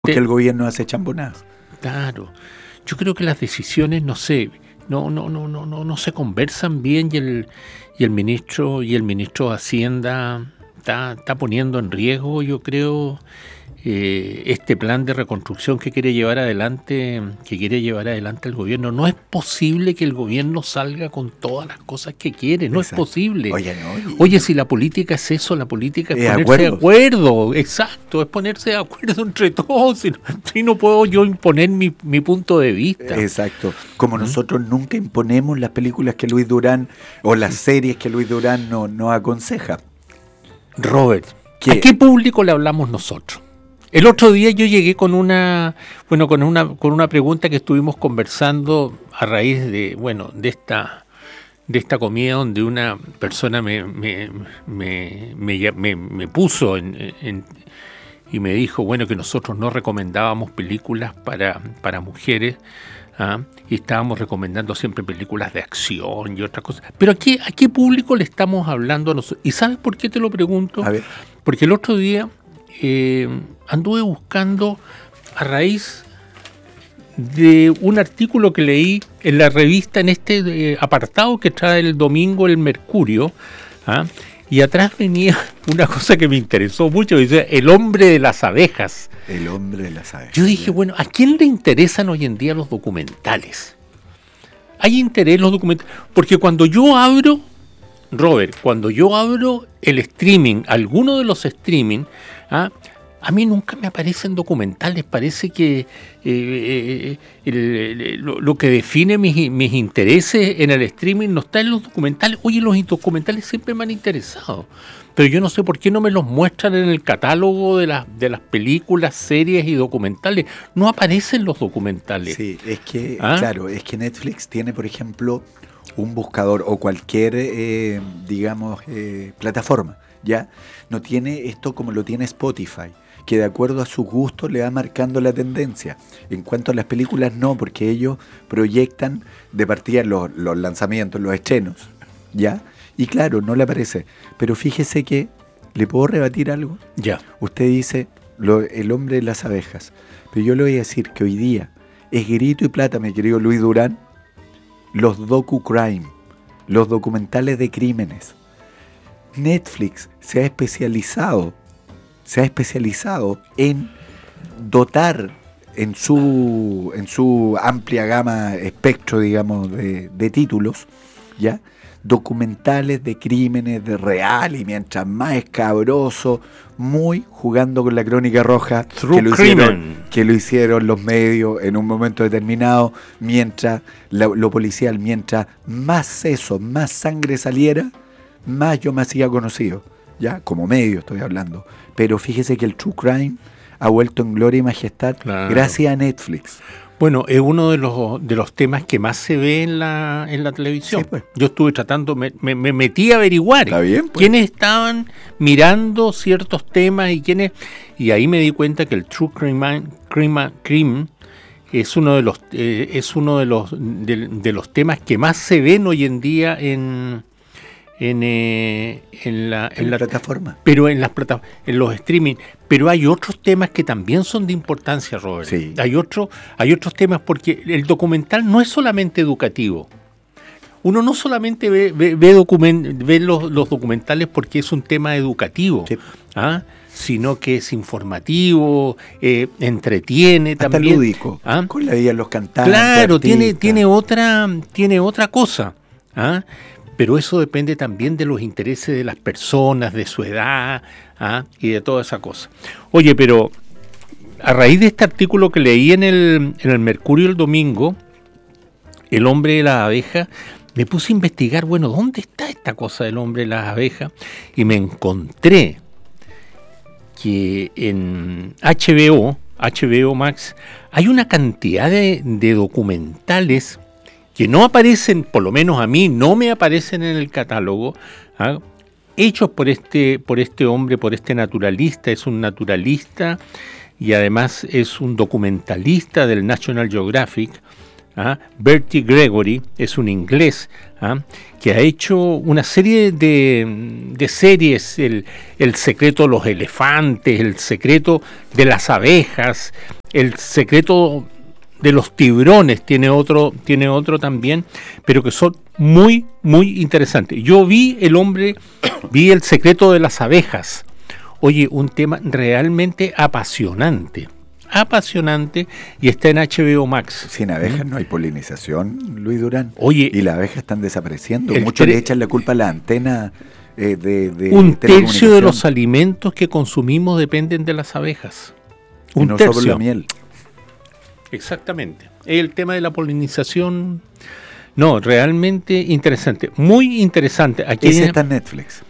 Porque el gobierno hace chambonadas. Claro. Yo creo que las decisiones, no sé, no se conversan bien y el ministro de Hacienda está poniendo en riesgo, yo creo, este plan de reconstrucción que quiere llevar adelante el gobierno. No es posible que el gobierno salga con todas las cosas que quiere, no es posible. Oye, si la política es eso, la política es ponerse de acuerdo, exacto, es ponerse de acuerdo entre todos, si no puedo yo imponer mi punto de vista. Exacto, como nosotros nunca imponemos las películas que Luis Durán o las series que Luis Durán nos aconseja. Robert, ¿a qué público le hablamos nosotros? El otro día yo llegué con una pregunta que estuvimos conversando a raíz de esta comida donde una persona me puso y me dijo, bueno, que nosotros no recomendábamos películas para mujeres, y estábamos recomendando siempre películas de acción y otras cosas. Pero ¿a qué público le estamos hablando a nosotros? ¿Y sabes por qué te lo pregunto? A ver. Porque el otro día anduve buscando a raíz de un artículo que leí en la revista, en este apartado que trae el domingo el Mercurio, y atrás venía una cosa que me interesó mucho, dice El hombre de las abejas. El hombre de las abejas. Yo dije, bueno, ¿a quién le interesan hoy en día los documentales? ¿Hay interés en los documentales? Porque cuando yo abro, Robert, el streaming, alguno de los streaming, a mí nunca me aparecen documentales. Parece que lo que define mis intereses en el streaming no está en los documentales. Oye, los documentales siempre me han interesado, pero yo no sé por qué no me los muestran en el catálogo de las películas, series y documentales. No aparecen los documentales. Sí, es que, claro, es que Netflix tiene, por ejemplo, un buscador o cualquier, plataforma, ¿ya? No tiene esto como lo tiene Spotify, que de acuerdo a sus gustos le va marcando la tendencia. En cuanto a las películas, no, porque ellos proyectan de partida los lanzamientos, los estrenos, ¿ya? Y claro, no le aparece. Pero fíjese que, ¿le puedo rebatir algo? Ya. Usted dice, el hombre de las abejas. Pero yo le voy a decir que hoy día es grito y plata, mi querido Luis Durán, los docu-crime, los documentales de crímenes. Netflix se ha especializado en dotar en su amplia gama, espectro, digamos, de títulos, ¿ya? Documentales de crímenes de real, y mientras más escabroso, muy jugando con la crónica roja que lo hicieron los medios en un momento determinado, mientras lo policial, mientras más seso, más sangre saliera, más yo me hacía conocido, ya como medio estoy hablando. Pero fíjese que el true crime ha vuelto en gloria y majestad, claro, gracias a Netflix. Bueno, es uno de los temas que más se ve en la televisión. Sí, pues. Yo estuve tratando, me metí a averiguar quiénes estaban mirando ciertos temas y ahí me di cuenta que el true crime es uno de los temas que más se ven hoy en día en la plataforma. Pero en los streaming. Pero hay otros temas que también son de importancia, Robert. Sí. Hay otros temas, porque el documental no es solamente educativo. Uno no solamente ve los documentales porque es un tema educativo, sí, sino que es informativo, entretiene, hasta también. Lúdico, con la vida de los cantantes. Claro, tiene otra cosa. Pero eso depende también de los intereses de las personas, de su edad, y de toda esa cosa. Oye, pero a raíz de este artículo que leí en el Mercurio el domingo, El hombre de las abejas, me puse a investigar, bueno, ¿dónde está esta cosa del hombre de las abejas? Y me encontré que en HBO Max, hay una cantidad de documentales que no aparecen, por lo menos a mí, no me aparecen en el catálogo, hechos por este hombre, por este naturalista. Es un naturalista y además es un documentalista del National Geographic, Bertie Gregory, es un inglés, que ha hecho una serie de series, el secreto de los elefantes, el secreto de las abejas, el secreto de los tiburones, tiene otro también, pero que son muy, muy interesantes. Yo vi el secreto de las abejas. Oye, un tema realmente apasionante, y está en HBO Max. Sin abejas no hay polinización, Luis Durán. Oye, y las abejas están desapareciendo. Muchos le echan la culpa a la antena de un tercio de los alimentos que consumimos dependen de las abejas. Un tercio. No solo la miel. Exactamente. El tema de la polinización, no, realmente interesante, muy interesante. Aquí ese está en Netflix.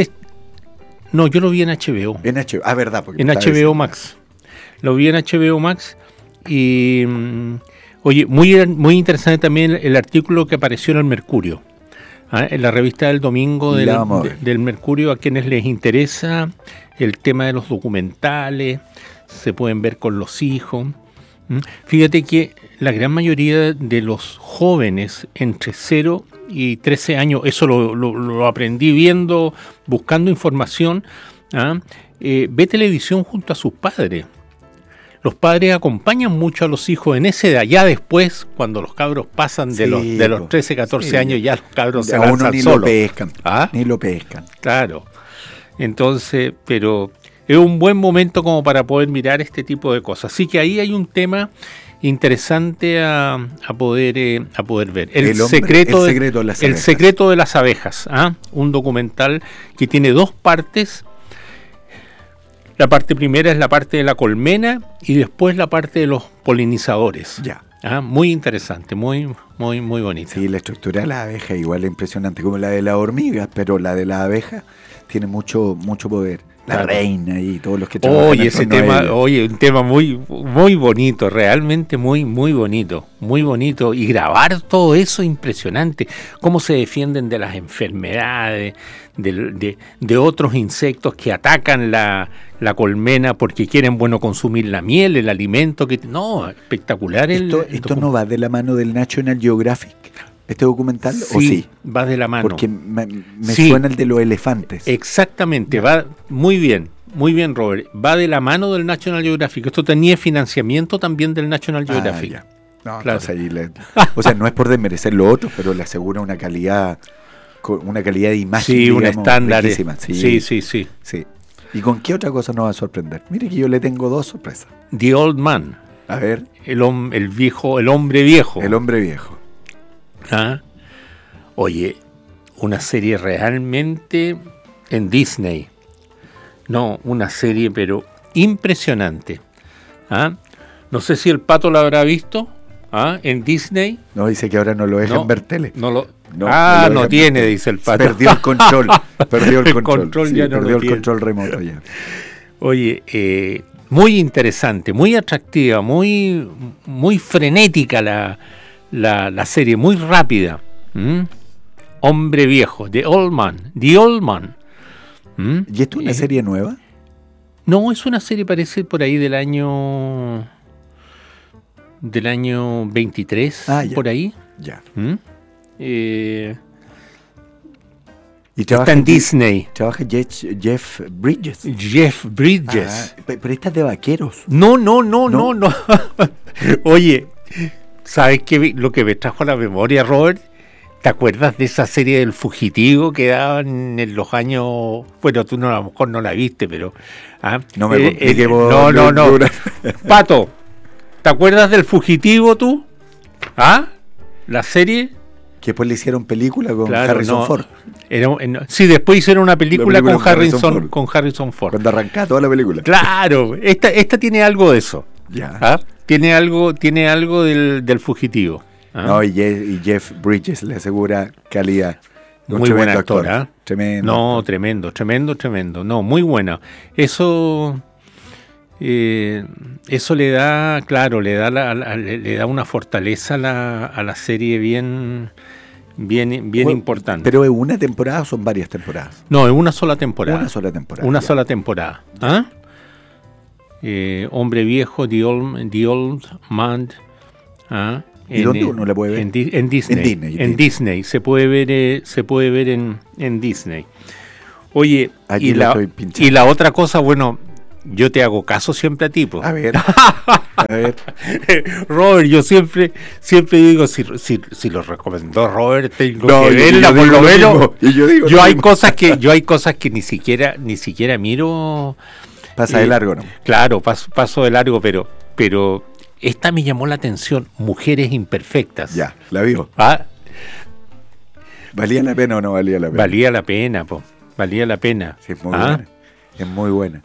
No, yo lo vi en HBO. En HBO, verdad. Porque en HBO Max. Lo vi en HBO Max y, oye, muy interesante también el artículo que apareció en el Mercurio, en la revista del domingo del Mercurio, a quienes les interesa el tema de los documentales, se pueden ver con los hijos. Fíjate que la gran mayoría de los jóvenes entre 0 y 13 años, eso lo aprendí buscando información, ve televisión junto a sus padres. Los padres acompañan mucho a los hijos en esa edad. Ya después, cuando los cabros pasan de los 13, 14 años, ya los cabros se lanzan solos. Ni lo pescan. Claro. Entonces, pero es un buen momento como para poder mirar este tipo de cosas. Así que ahí hay un tema interesante a poder ver. El secreto de las abejas. Un documental que tiene 2 partes. La parte primera es la parte de la colmena y después la parte de los polinizadores. Ya. Muy interesante, muy, muy, muy bonita. Sí, la estructura de la abeja igual es impresionante como la de la hormiga, pero la de la abeja tiene mucho, mucho poder. La reina y todos los que trabajan. Un tema muy, muy bonito, realmente muy, muy bonito, muy bonito. Y grabar todo eso impresionante. Cómo se defienden de las enfermedades, de otros insectos que atacan la colmena porque quieren, consumir la miel, el alimento. No, espectacular. Esto no va de la mano del National Geographic, este documental, sí, ¿o sí? Va de la mano. Porque me suena el de los elefantes. Exactamente, va muy bien, Robert. Va de la mano del National Geographic. Esto tenía financiamiento también del National Geographic. Ya. No, claro. O sea, no es por desmerecer lo otro, pero le asegura una calidad de imagen. Sí, un estándar. Sí. ¿Y con qué otra cosa nos va a sorprender? Mire que yo le tengo 2 sorpresas. The Old Man. A ver. El hombre viejo. El hombre viejo. Oye, una serie realmente en Disney. No, una serie pero impresionante. No sé si el Pato la habrá visto en Disney. No, dice que ahora no lo dejan ver tele. No tiene, dice el Pato. Perdió el control. Perdió el control. Perdió el control remoto ya. Oye, muy interesante, muy atractiva, muy, muy frenética la serie, muy rápida. Hombre viejo, The Old Man. ¿Y esto es una serie nueva? No, es una serie, parece por ahí del año 23, por ahí. Ya. Y está en Disney. Trabaja Jeff Bridges. Pero esta es de vaqueros. No. Oye, ¿sabes qué? Lo que me trajo a la memoria, Robert, ¿te acuerdas de esa serie del Fugitivo que daban en los años? Bueno, tú a lo mejor no la viste, pero... No me complique, no. Pato, ¿te acuerdas del Fugitivo tú? ¿La serie? Que después le hicieron película con Harrison Ford. Sí, después hicieron una película con Harrison Ford. Cuando arrancaba toda la película. Claro, esta tiene algo de eso. Ya. Tiene algo del Fugitivo. No, y Jeff Bridges le asegura calidad. Muy buen actor. Tremendo. No, tremendo. No, muy buena. Eso le da, claro, le da una fortaleza a la serie bien importante. ¿Pero es una temporada o son varias temporadas? No, es una sola temporada. Una sola temporada. Hombre viejo, The Old Man. ¿Y dónde uno la puede ver? En Disney. En Disney. Se puede ver en Disney. Oye, Aquí estoy pinchando. y la otra cosa, bueno, yo te hago caso siempre a ti, po. A ver. Robert, yo siempre digo, si lo recomendó Robert, tengo No, que yo verla, por digo lo lo menos. mismo, y yo digo Yo lo hay mismo. cosas que ni siquiera miro. Pasa de largo, ¿no? Claro, paso de largo, pero esta me llamó la atención, Mujeres Imperfectas. Ya, la vio. Ah, ¿Valía la pena o no valía la pena? valía la pena, po. Valía la pena. Sí, es muy buena. Es muy buena.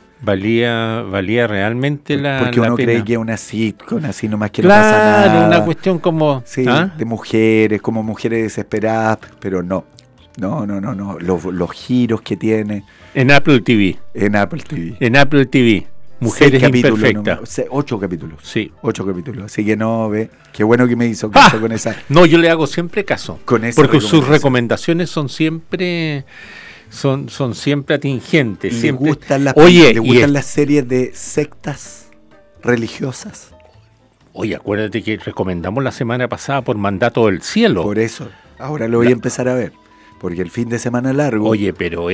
Valía realmente la Porque uno pena. cree que es una sitcom, así nomás que no pasa Claro, nada. una cuestión como... Sí, ¿ah? de mujeres, como mujeres desesperadas, pero no. No. Los giros que tiene En Apple TV. en Apple TV. En Apple TV. Mujeres 6 capítulos Imperfectas. nomás, 8 capítulos. Sí. 8 capítulos. Así que no, ve. Qué bueno que me hizo caso con esa. No, yo le hago siempre caso. Con esa porque sus recomendación. recomendaciones son siempre... Son siempre atingentes. ¿Le Siempre... gustan, Oye, ¿le gustan las series de sectas religiosas? Oye, acuérdate que recomendamos la semana pasada por Mandato del Cielo. Por eso, ahora lo voy a empezar a ver. Porque el fin de semana largo. Oye, pero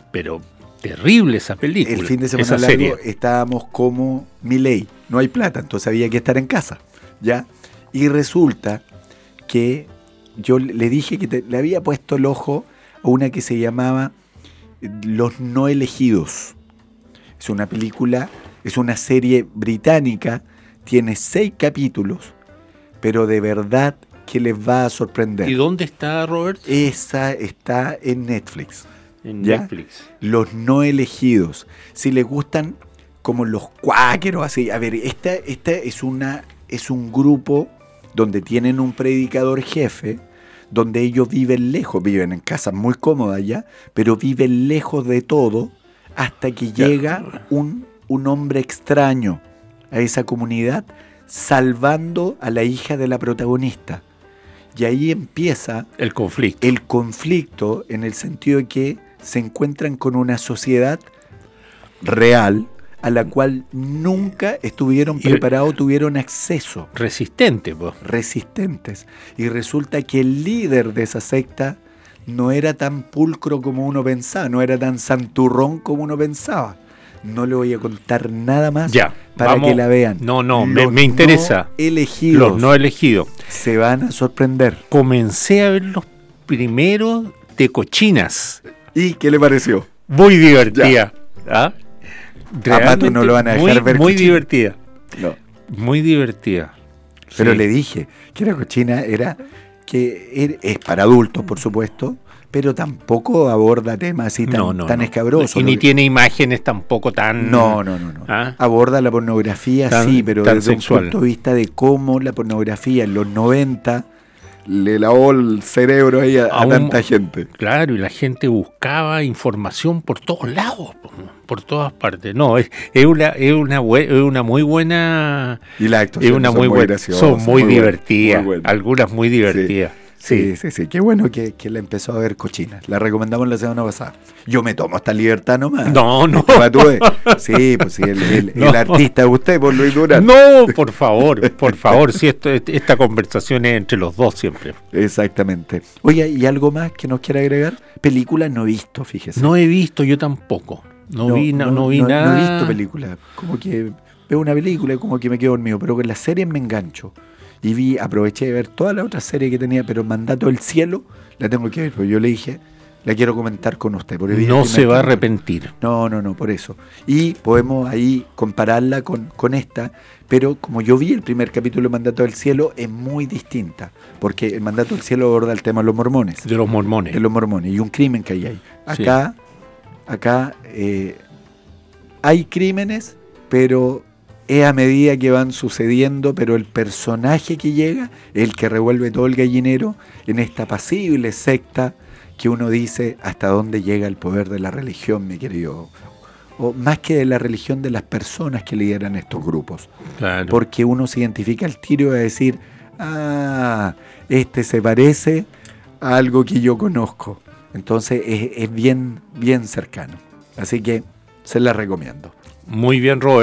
terrible esa película. El fin de semana esa largo serie. estábamos como Milei. No hay plata, entonces había que estar en casa. ¿Ya? Y resulta que yo le dije que le había puesto el ojo a una que se llamaba Los No Elegidos. Es una película, es una serie británica, tiene 6 capítulos, pero de verdad que les va a sorprender. ¿Y dónde está, Robert? Esa está en Netflix. En ¿ya? Netflix. Los No Elegidos. Si les gustan como los cuáqueros, así. A ver, esta es un grupo donde tienen un predicador jefe, donde ellos viven lejos, viven en casas muy cómodas ya, pero viven lejos de todo hasta que llega un hombre extraño a esa comunidad, salvando a la hija de la protagonista. Y ahí empieza El conflicto. el conflicto en el sentido de que se encuentran con una sociedad real a la cual nunca estuvieron preparados, tuvieron acceso. Resistente, pues. Resistentes. Y resulta que el líder de esa secta no era tan pulcro como uno pensaba, no era tan santurrón como uno pensaba. No le voy a contar nada más Ya, para vamos. que la vean. No, Los me interesa. No elegidos. Los no elegidos. Se van a sorprender. Comencé a ver los primeros de Cochinas. ¿Y qué le pareció? Muy divertida. ¿Ah? A Pato no lo van a dejar ver muy Cochina. divertida. No. Muy divertida. Pero Sí. le dije que la cochina es para adultos, por supuesto, pero tampoco aborda temas así tan escabrosos. Y ni tiene imágenes tampoco tan... No. ¿Ah? Aborda la pornografía, sí, pero tan desde sexual. un punto de vista de cómo la pornografía en los 90 le lavó el cerebro ahí a tanta gente. Claro, y la gente buscaba información por todos lados, por todas partes. No, es una muy buena... Y las Es actuaciones una son muy buena. graciosas, Son muy divertidas. muy buenas. Algunas muy divertidas. Sí. Qué bueno que la empezó a ver cochina. La recomendamos la semana pasada. Yo me tomo esta libertad nomás. No. Sí, pues sí, el No. artista es usted, por Luis Durán. No, por favor. Si esta conversación es entre los dos siempre. Exactamente. Oye, ¿y algo más que nos quiera agregar? Películas no he visto, fíjese. No he visto, yo tampoco. No vi nada. No he visto películas. Como que veo una película y como que me quedo dormido, pero con las series me engancho. Y aproveché de ver toda la otra serie que tenía, pero Mandato del Cielo la tengo que ver, porque yo le dije, la quiero comentar con usted. Porque vi el No primer se va a capítulo. arrepentir. No, por eso. Y podemos ahí compararla con esta, pero como yo vi el primer capítulo de Mandato del Cielo, es muy distinta, porque el Mandato del Cielo aborda el tema de los mormones. De los mormones. De los mormones, y un crimen que hay ahí. Sí. Acá hay crímenes, pero es a medida que van sucediendo, pero el personaje que llega, el que revuelve todo el gallinero en esta apacible secta que uno dice hasta dónde llega el poder de la religión, mi querido. O más que de la religión, de las personas que lideran estos grupos. Claro. Porque uno se identifica al tiro y va a decir, este se parece a algo que yo conozco. Entonces es bien cercano. Así que se la recomiendo. Muy bien, Robert.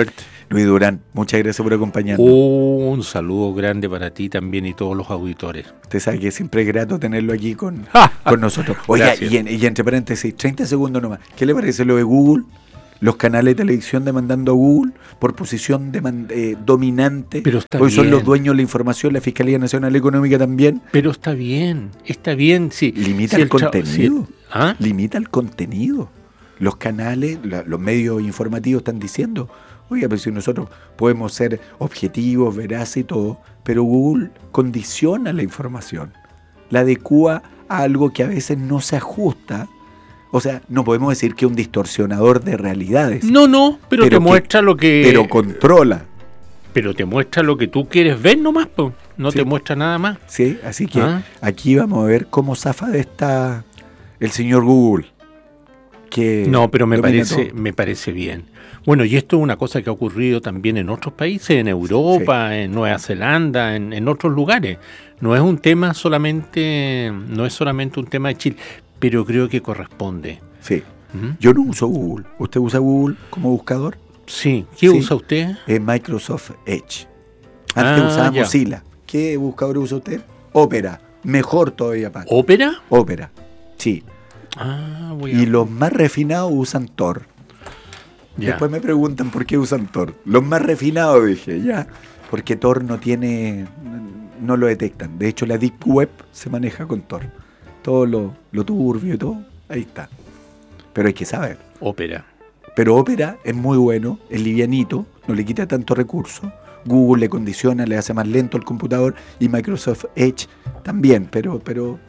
Luis Durán, muchas gracias por acompañarnos. Un saludo grande para ti también y todos los auditores. Usted sabe que siempre es grato tenerlo aquí con nosotros. Oiga, y entre paréntesis, 30 segundos nomás. ¿Qué le parece lo de Google? Los canales de televisión demandando a Google por posición dominante. Pero está Hoy son bien. los dueños de la información, la Fiscalía Nacional Económica también. Pero está bien, sí. Limita Sí, el contenido. ¿Ah? Limita el contenido. Los canales, los medios informativos están diciendo, oiga, pero si nosotros podemos ser objetivos, veraces y todo, pero Google condiciona la información, la adecúa a algo que a veces no se ajusta. O sea, no podemos decir que es un distorsionador de realidades. No, pero te muestra lo que... Pero controla. Pero te muestra lo que tú quieres ver nomás, po. No Sí. te muestra nada más. Sí, así que aquí vamos a ver cómo zafa de esta el señor Google. Que No, pero me domina todo. parece bien. Bueno, y esto es una cosa que ha ocurrido también en otros países, en Europa, en Nueva Zelanda, en otros lugares. No es un tema solamente, no es solamente un tema de Chile, pero creo que corresponde. Sí. ¿Mm? Yo no uso Google. ¿Usted usa Google como buscador? Sí. ¿Qué Sí. usa usted? Microsoft Edge. Antes usaba ya. Mozilla. ¿Qué buscador usa usted? Opera. Mejor todavía, Paco. ¿Ópera? Opera. Sí. Voy a... Y los más refinados usan Tor. Ya. Después me preguntan por qué usan Tor. Los más refinados, dije, ya. Porque Tor no lo detectan. De hecho, la Deep Web se maneja con Tor. Todo lo turbio y todo, ahí está. Pero hay que saber. Ópera. Pero Opera es muy bueno, es livianito, no le quita tanto recurso. Google le condiciona, le hace más lento el computador y Microsoft Edge también, pero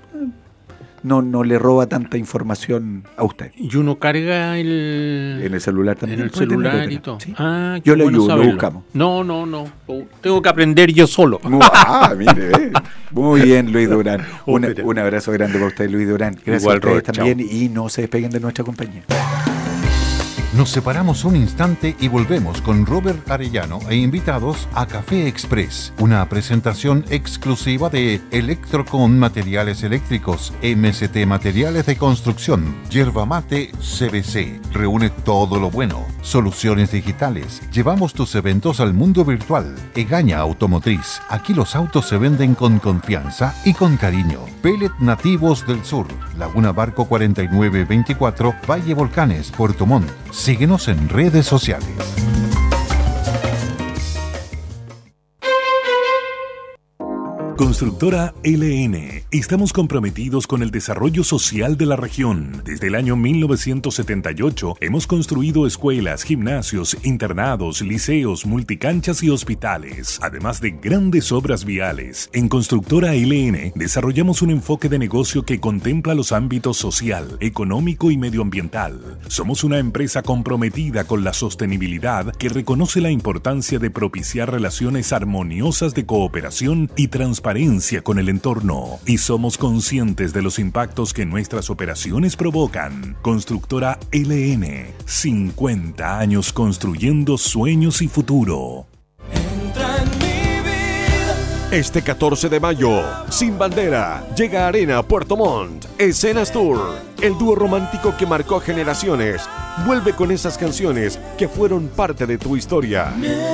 no le roba tanta información a usted. Y uno carga En el celular también. en el puede tener celular Opera, y todo. ¿sí? Qué Yo le bueno ayudo, lo saberlo. buscamos. No. Tengo que aprender yo solo. Mire, muy bien, Luis Durán. Opera. Un abrazo grande para usted, Luis Durán. Gracias Igual, a ustedes Robert, también y no se despeguen de nuestra compañía. Nos separamos un instante y volvemos con Robert Arellano e invitados a Café Express, una presentación exclusiva de Electrocon Materiales Eléctricos, MST Materiales de Construcción, Yerba Mate CBC. Reúne todo lo bueno. Soluciones digitales. Llevamos tus eventos al mundo virtual. Egaña Automotriz. Aquí los autos se venden con confianza y con cariño. Pellet Nativos del Sur. Laguna Barco 4924, Valle Volcanes, Puerto Montt. Síguenos en redes sociales. Constructora LN. Estamos comprometidos con el desarrollo social de la región. Desde el año 1978 hemos construido escuelas, gimnasios, internados, liceos, multicanchas y hospitales, además de grandes obras viales. En Constructora LN desarrollamos un enfoque de negocio que contempla los ámbitos social, económico y medioambiental. Somos una empresa comprometida con la sostenibilidad que reconoce la importancia de propiciar relaciones armoniosas de cooperación y transparencia con el entorno, y somos conscientes de los impactos que nuestras operaciones provocan. Constructora LN, 50 años construyendo sueños y futuro. Este 14 de mayo, Sin Bandera, llega a Arena Puerto Montt, Escenas Tour. El dúo romántico que marcó generaciones vuelve con esas canciones que fueron parte de tu historia.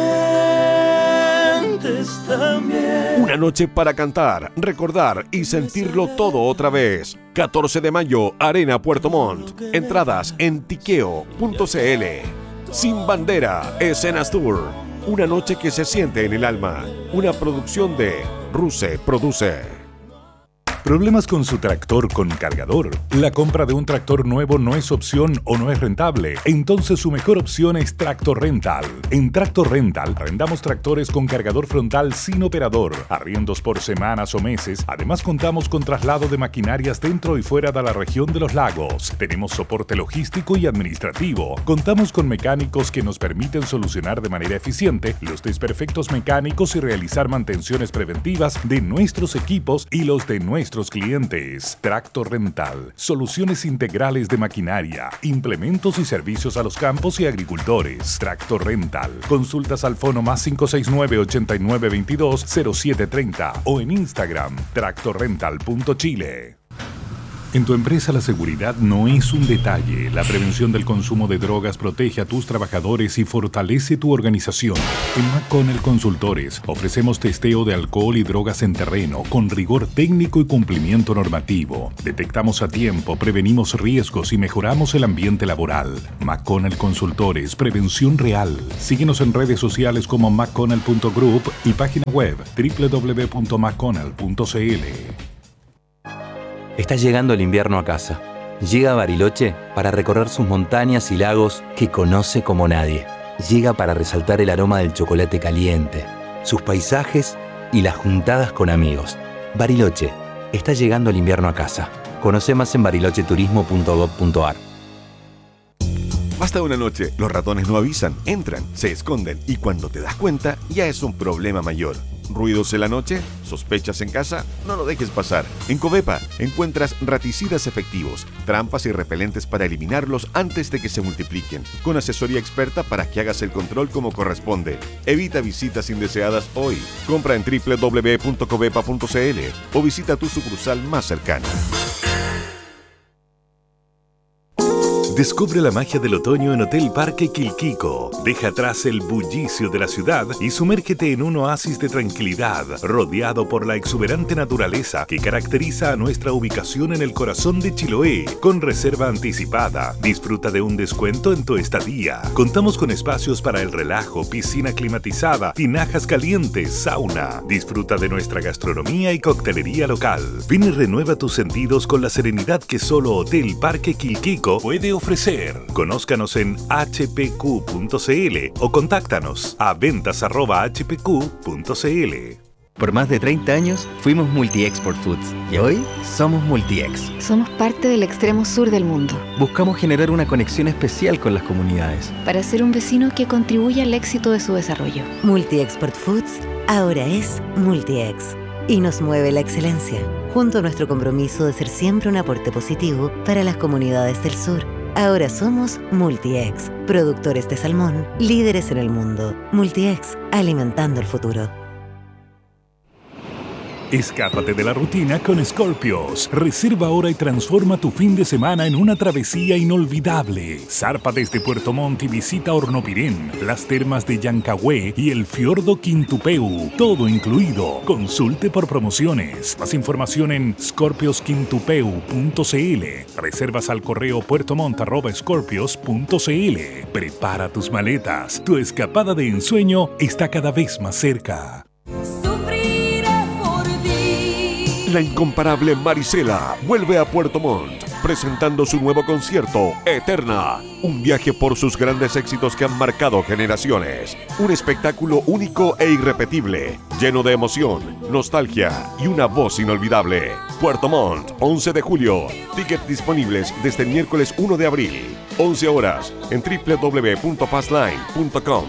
Una noche para cantar, recordar y sentirlo todo otra vez. 14 de mayo, Arena Puerto Montt. Entradas en tiqueo.cl. Sin Bandera, Escenas Tour. Una noche que se siente en el alma. Una producción de Ruse Produce. ¿Problemas con su tractor con cargador? ¿La compra de un tractor nuevo no es opción o no es rentable? Entonces su mejor opción es Tractor Rental. En Tractor Rental arrendamos tractores con cargador frontal sin operador, arriendos por semanas o meses. Además contamos con traslado de maquinarias dentro y fuera de la región de los lagos. Tenemos soporte logístico y administrativo. Contamos con mecánicos que nos permiten solucionar de manera eficiente los desperfectos mecánicos y realizar mantenciones preventivas de nuestros equipos y los de nuestros clientes. Tractor Rental, soluciones integrales de maquinaria, implementos y servicios a los campos y agricultores. Tractor Rental, consultas al fono más 569-8922-0730 o en Instagram, tractorrental.chile. En tu empresa la seguridad no es un detalle. La prevención del consumo de drogas protege a tus trabajadores y fortalece tu organización. En McConnell Consultores ofrecemos testeo de alcohol y drogas en terreno con rigor técnico y cumplimiento normativo. Detectamos a tiempo, prevenimos riesgos y mejoramos el ambiente laboral. McConnell Consultores, prevención real. Síguenos en redes sociales como mcconnell.group y página web www.mcconnell.cl. Está llegando el invierno a casa. Llega a Bariloche para recorrer sus montañas y lagos que conoce como nadie. Llega para resaltar el aroma del chocolate caliente, sus paisajes y las juntadas con amigos. Bariloche, está llegando el invierno a casa. Conoce más en barilocheturismo.gov.ar. Basta una noche, los ratones no avisan, entran, se esconden y cuando te das cuenta ya es un problema mayor. ¿Ruidos en la noche? ¿Sospechas en casa? No lo dejes pasar. En Covepa encuentras raticidas efectivos, trampas y repelentes para eliminarlos antes de que se multipliquen, con asesoría experta para que hagas el control como corresponde. Evita visitas indeseadas hoy. Compra en www.covepa.cl o visita tu sucursal más cercana. Descubre la magia del otoño en Hotel Parque Quilquico. Deja atrás el bullicio de la ciudad y sumérgete en un oasis de tranquilidad, rodeado por la exuberante naturaleza que caracteriza a nuestra ubicación en el corazón de Chiloé. Con reserva anticipada, disfruta de un descuento en tu estadía. Contamos con espacios para el relajo, piscina climatizada, tinajas calientes, sauna. Disfruta de nuestra gastronomía y coctelería local. Ven y renueva tus sentidos con la serenidad que solo Hotel Parque Quilquico puede ofrecer. Conózcanos en hpq.cl o contáctanos a ventas@hpq.cl. Por más de 30 años fuimos Multi-Export Foods y hoy somos Multi-Ex. Somos parte del extremo sur del mundo. Buscamos generar una conexión especial con las comunidades. Para ser un vecino que contribuya al éxito de su desarrollo. Multi-Export Foods ahora es Multi-Ex y nos mueve la excelencia, junto a nuestro compromiso de ser siempre un aporte positivo para las comunidades del sur. Ahora somos Multi-Ex, productores de salmón, líderes en el mundo. Multi-Ex, alimentando el futuro. Escápate de la rutina con Scorpios. Reserva ahora y transforma tu fin de semana en una travesía inolvidable. Zarpa desde Puerto Montt y visita Hornopirén, las termas de Llancahue y el fiordo Quintupeu. Todo incluido. Consulte por promociones. Más información en scorpiosquintupeu.cl. Reservas al correo puertomont@scorpios.cl. Prepara tus maletas. Tu escapada de ensueño está cada vez más cerca. La incomparable Marisela vuelve a Puerto Montt, presentando su nuevo concierto, Eterna. Un viaje por sus grandes éxitos que han marcado generaciones. Un espectáculo único e irrepetible, lleno de emoción, nostalgia y una voz inolvidable. Puerto Montt, 11 de julio. Tickets disponibles desde el miércoles 1 de abril. 11 horas en www.passline.com.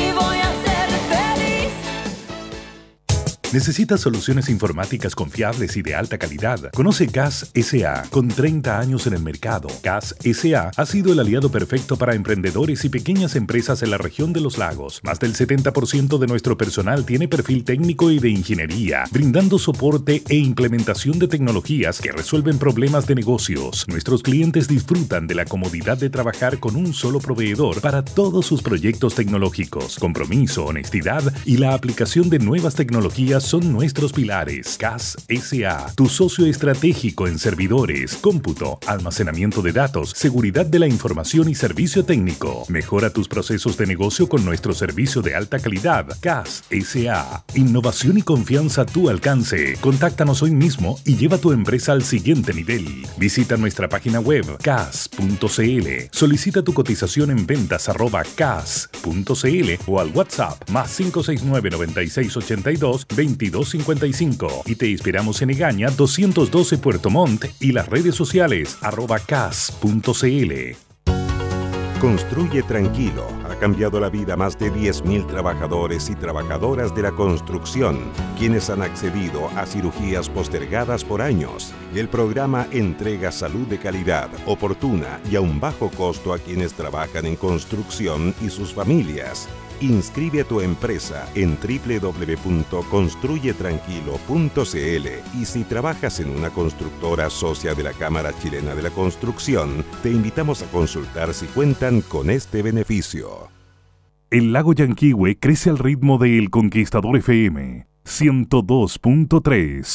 ¿Necesitas soluciones informáticas confiables y de alta calidad? Conoce CAS S.A. con 30 años en el mercado. CAS S.A. ha sido el aliado perfecto para emprendedores y pequeñas empresas en la región de los lagos. Más del 70% de nuestro personal tiene perfil técnico y de ingeniería, brindando soporte e implementación de tecnologías que resuelven problemas de negocios. Nuestros clientes disfrutan de la comodidad de trabajar con un solo proveedor para todos sus proyectos tecnológicos. Compromiso, honestidad y la aplicación de nuevas tecnologías son nuestros pilares. CAS S.A., tu socio estratégico en servidores, cómputo, almacenamiento de datos, seguridad de la información y servicio técnico. Mejora tus procesos de negocio con nuestro servicio de alta calidad. CAS S.A., innovación y confianza a tu alcance. Contáctanos hoy mismo y lleva tu empresa al siguiente nivel. Visita nuestra página web cas.cl. Solicita tu cotización en ventas@cas.cl o al WhatsApp más 569 9682 2255 y te esperamos en Egaña 212 Puerto Montt y las redes sociales @cas.cl. Construye tranquilo. Ha cambiado la vida a más de 10.000 trabajadores y trabajadoras de la construcción, quienes han accedido a cirugías postergadas por años. El programa entrega salud de calidad, oportuna y a un bajo costo a quienes trabajan en construcción y sus familias. Inscribe a tu empresa en www.construyetranquilo.cl y si trabajas en una constructora socia de la Cámara Chilena de la Construcción, te invitamos a consultar si cuentan con este beneficio. El lago Yanquihue crece al ritmo de El Conquistador FM 102.3.